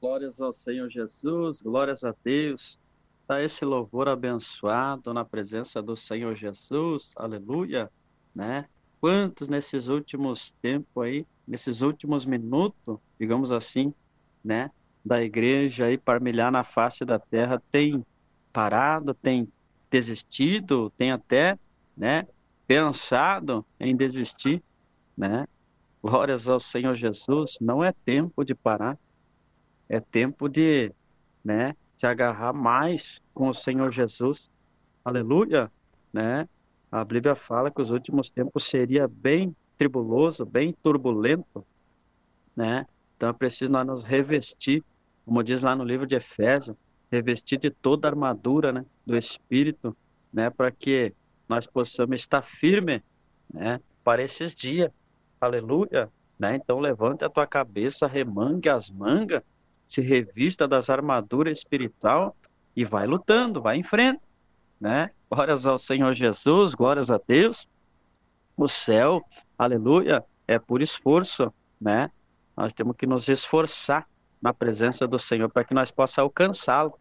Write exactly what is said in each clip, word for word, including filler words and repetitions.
Glórias ao Senhor Jesus, glórias a Deus. Tá esse louvor abençoado na presença do Senhor Jesus, aleluia, né? Quantos nesses últimos tempos aí, nesses últimos minutos, digamos assim, né, da igreja aí parmilhar na face da terra, tem parado, tem desistido, tem até, né, pensado em desistir, né? Glórias ao Senhor Jesus, não é tempo de parar. É tempo de, né, se agarrar mais com o Senhor Jesus. Aleluia, né? A Bíblia fala que os últimos tempos seria bem tribuloso, bem turbulento, né? Então é preciso nós nos revestir, como diz lá no livro de Efésios, revestir de toda a armadura, né, do Espírito, né, para que nós possamos estar firme, né, para esses dias. Aleluia, né? Então levante a tua cabeça, remangue as mangas, se revista das armaduras espiritual e vai lutando, vai em frente, né? Glórias ao Senhor Jesus, glórias a Deus. O céu, aleluia, é por esforço, né? Nós temos que nos esforçar na presença do Senhor para que nós possamos alcançá-lo.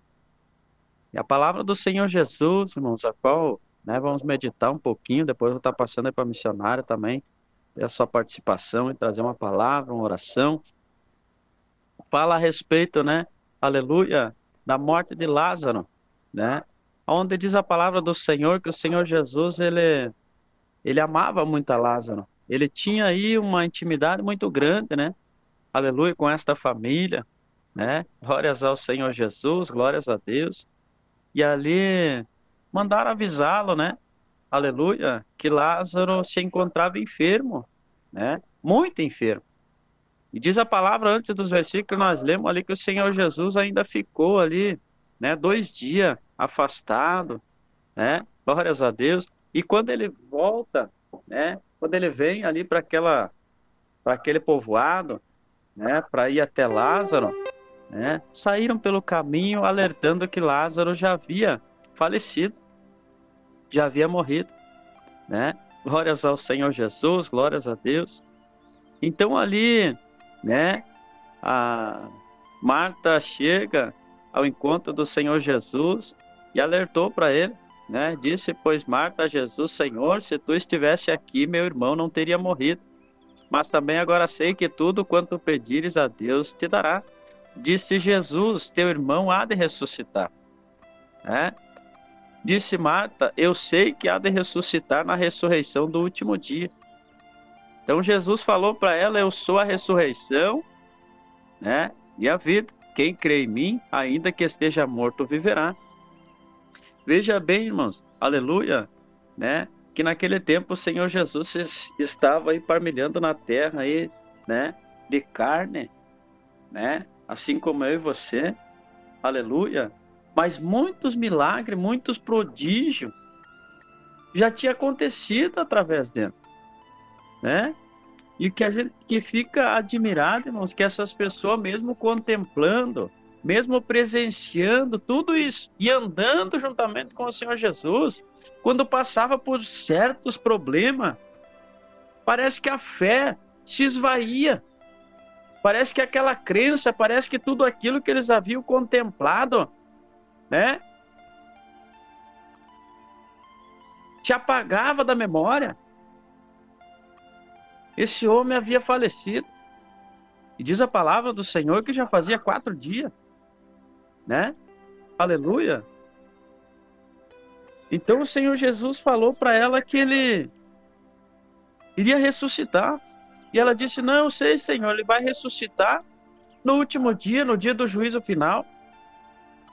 E a palavra do Senhor Jesus, irmãos, a qual, né, vamos meditar um pouquinho, depois eu vou estar passando aí para a missionária também, ter a sua participação e trazer uma palavra, uma oração. Fala a respeito, né, aleluia, da morte de Lázaro, né? Onde diz a palavra do Senhor que o Senhor Jesus, ele, ele amava muito a Lázaro. Ele tinha aí uma intimidade muito grande, né? Aleluia, com esta família, né? Glórias ao Senhor Jesus, glórias a Deus. E ali mandaram avisá-lo, né? Aleluia, que Lázaro se encontrava enfermo, né? Muito enfermo. E diz a palavra antes dos versículos que nós lemos ali que o Senhor Jesus ainda ficou ali, né? Dois dias afastado, né? Glórias a Deus. E quando ele volta, né? Quando ele vem ali para aquela, para aquele povoado, né? Para ir até Lázaro, né? Saíram pelo caminho alertando que Lázaro já havia falecido, já havia morrido, né? Glórias ao Senhor Jesus, glórias a Deus. Então ali, né? A Marta chega ao encontro do Senhor Jesus e alertou para ele, né? Disse, pois Marta a Jesus, Senhor, se tu estivesse aqui, meu irmão não teria morrido. Mas também agora sei que tudo quanto pedires a Deus te dará. Disse Jesus, teu irmão há de ressuscitar, né? Disse Marta, eu sei que há de ressuscitar na ressurreição do último dia. Então Jesus falou para ela, eu sou a ressurreição, né, e a vida. Quem crê em mim, ainda que esteja morto, viverá. Veja bem, irmãos, aleluia, né, que naquele tempo o Senhor Jesus estava aí parmilhando na terra aí, né, de carne, né, assim como eu e você, aleluia. Mas muitos milagres, muitos prodígios já tinha acontecido através dele, né? E que a gente que fica admirado, irmãos, que essas pessoas mesmo contemplando, mesmo presenciando tudo isso e andando juntamente com o Senhor Jesus, quando passava por certos problemas, parece que a fé se esvaía. Parece que aquela crença, parece que tudo aquilo que eles haviam contemplado, né, te apagava da memória. Esse homem havia falecido. E diz a palavra do Senhor que já fazia quatro dias, né? Aleluia. Então o Senhor Jesus falou para ela que ele iria ressuscitar. E ela disse, não, eu sei, Senhor, ele vai ressuscitar no último dia, no dia do juízo final.